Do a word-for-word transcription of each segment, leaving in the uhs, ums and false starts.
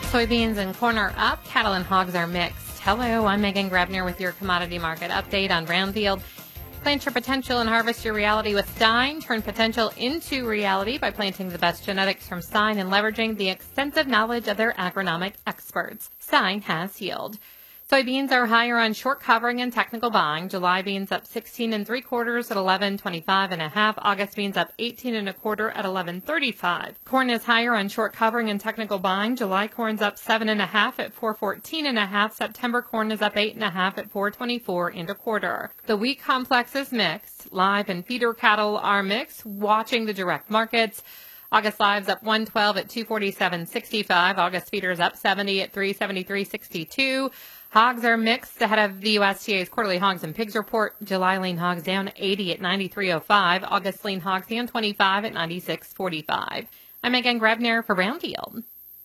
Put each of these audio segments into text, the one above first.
Soybeans and corn are up. Cattle and hogs are mixed. Hello, I'm Megan Grebner with your commodity market update on Brownfield. Plant your potential and harvest your reality with Stine. Turn potential into reality by planting the best genetics from Stine and leveraging the extensive knowledge of their agronomic experts. Stine has yield. Soybeans are higher on short covering and technical buying. July beans up sixteen and three quarters at eleven twenty-five and a half. August beans up eighteen and a quarter at eleven thirty-five. Corn is higher on short covering and technical buying. July corn's up seven and a half at four fourteen and a half. September corn is up eight and a half at four twenty-four and a quarter. The wheat complex is mixed. Live and feeder cattle are mixed. Watching the direct markets. August live's up one twelve at two forty-seven sixty-five. August feeder's up seventy at three seventy-three sixty-two. Hogs are mixed ahead of the U S D A's quarterly hogs and pigs report. July lean hogs down eighty at ninety-three oh five. August lean hogs down twenty-five at ninety-six forty-five. I'm Megan Grebner for Brownfield.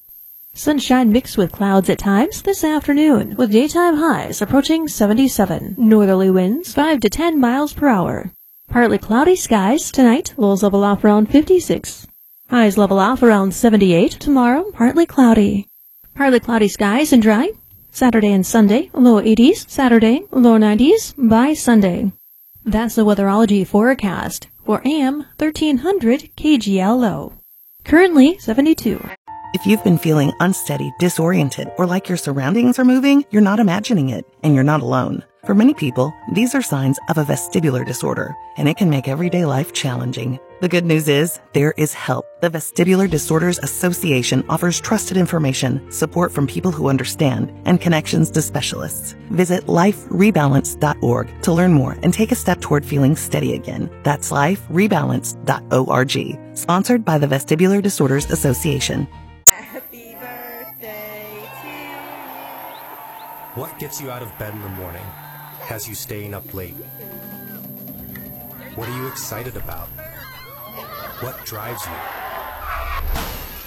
Sunshine mixed with clouds at times this afternoon, with daytime highs approaching seventy-seven. Northerly winds five to ten miles per hour. Partly cloudy skies tonight, lows level off around fifty-six. Highs level off around seventy-eight. Tomorrow, partly cloudy. Partly cloudy skies and dry. Saturday and Sunday, low eighties. Saturday, low nineties by Sunday. That's the weatherology forecast for A M thirteen hundred K G L O. Currently seventy-two. If you've been feeling unsteady, disoriented, or like your surroundings are moving, you're not imagining it, and you're not alone. For many people, these are signs of a vestibular disorder, and it can make everyday life challenging. The good news is, there is help. The Vestibular Disorders Association offers trusted information, support from people who understand, and connections to specialists. Visit life rebalance dot org to learn more and take a step toward feeling steady again. That's life rebalance dot org. Sponsored by the Vestibular Disorders Association. Happy birthday to you. What gets you out of bed in the morning? Has you staying up late? What are you excited about? What drives you?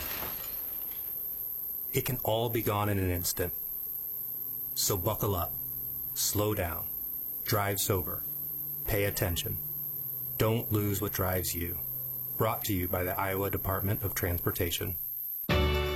It can all be gone in an instant. So buckle up, slow down, drive sober, pay attention. Don't lose what drives you. Brought to you by the Iowa Department of Transportation.